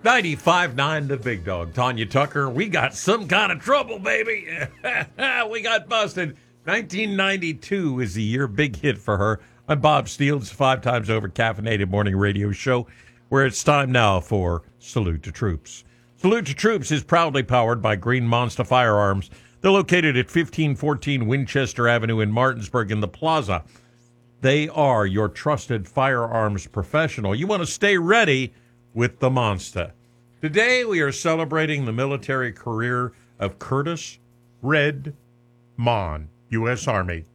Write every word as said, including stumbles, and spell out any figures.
ninety-five point nine The Big Dog. Tanya Tucker, we got some kind of trouble, baby. We got busted. nineteen ninety-two is the year. Big hit for her. I'm Bob Steele. It's a five times over caffeinated morning radio show where it's time now for Salute to Troops. Salute to Troops is proudly powered by Green Monster Firearms. They're located at fifteen fourteen Winchester Avenue in Martinsburg in the Plaza. They are your trusted firearms professional. You want to stay ready with the Monster. Today we are celebrating the military career of Curtis Red Mon, U S Army.